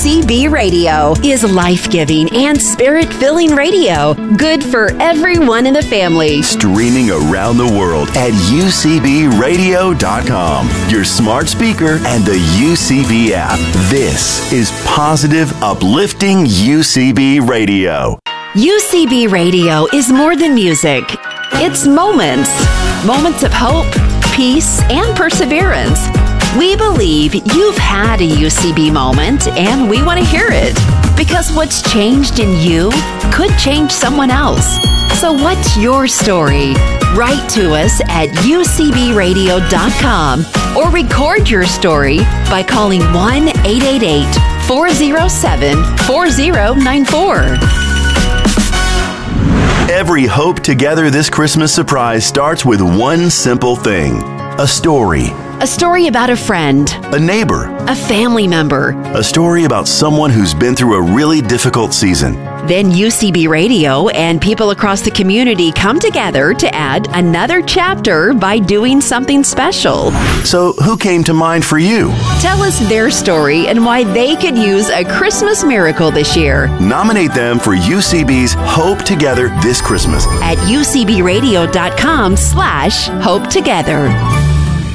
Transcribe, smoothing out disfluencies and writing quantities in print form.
UCB Radio is life-giving and spirit-filling radio. Good for everyone in the family. Streaming around the world at UCBradio.com. Your smart speaker and the UCB app. This is positive, uplifting UCB Radio. UCB Radio is more than music. It's moments. Moments of hope, peace, and perseverance. We believe you've had a UCB moment, and we want to hear it. Because what's changed in you could change someone else. So what's your story? Write to us at ucbradio.com or record your story by calling 1-888-407-4094. Every Hope Together This Christmas surprise starts with one simple thing: a story. A story about a friend, A neighbor. a family member. A story about someone who's been through a really difficult season. Then UCB Radio and people across the community come together to add another chapter by doing something special. So who came to mind for you? Tell us their story and why they could use a Christmas miracle this year Nominate them for UCB's Hope Together This Christmas. at ucbradio.com/hopetogether.